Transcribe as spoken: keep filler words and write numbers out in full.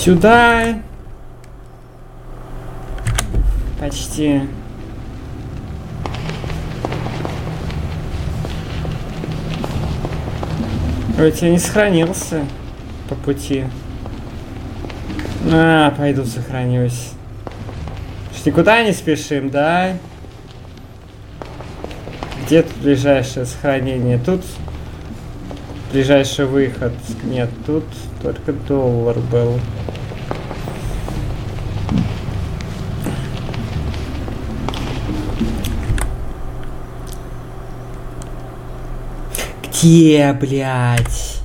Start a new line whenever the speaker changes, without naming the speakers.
Сюда. Почти. Ой, я не сохранился по пути. А, пойду сохранюсь. Никуда не спешим, да? Где тут ближайшее сохранение? Тут ближайший выход. Нет, тут только доллар был. Где, блядь?